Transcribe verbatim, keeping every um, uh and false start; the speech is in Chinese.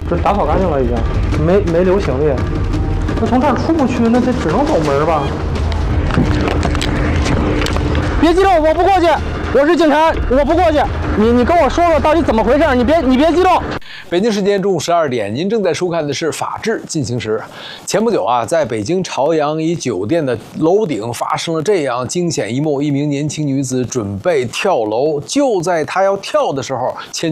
这打扫干净了已经，没没留行李。那从这儿出不去，那这只能走门吧？别激动，我不过去，我是警察，我不过去。你你跟我说说到底怎么回事？你别你别激动。 北京时间中午十二点，您正在收看的是《法治进行时》。前不久啊，在北京朝阳一酒店的楼顶发生了这样惊险一幕：一名年轻女子准备跳楼，就在她要跳的时候，前